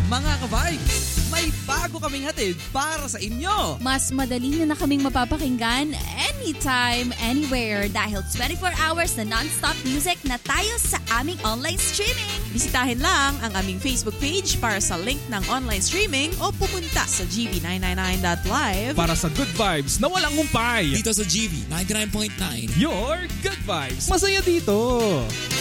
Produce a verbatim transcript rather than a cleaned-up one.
Mga ka-vibes, may bago kaming hatid para sa inyo. Mas madali nyo na kaming mapapakinggan anytime, anywhere dahil twenty-four hours na non-stop music na tayo sa aming online streaming. Bisitahin lang ang aming Facebook page para sa link ng online streaming o pumunta sa g v nine nine nine dot live para sa good vibes na walang humpay. Dito sa G V ninety-nine point nine. Your good vibes. Masaya dito.